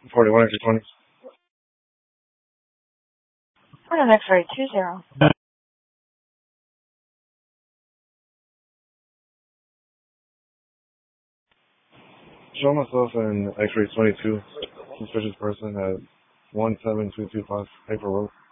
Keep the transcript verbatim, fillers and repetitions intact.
forty-one extra twenty. For the next rate, two zero. Show myself in X-ray twenty-two. Suspicious person at one seven two two five Paper Road.